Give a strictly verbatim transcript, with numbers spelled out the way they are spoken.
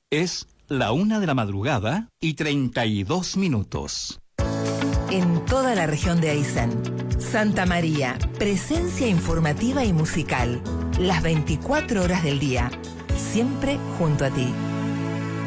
Es la una de la madrugada y treinta y dos minutos. En toda la región de Aysén, Santa María, presencia informativa y musical, las veinticuatro horas del día, siempre junto a ti.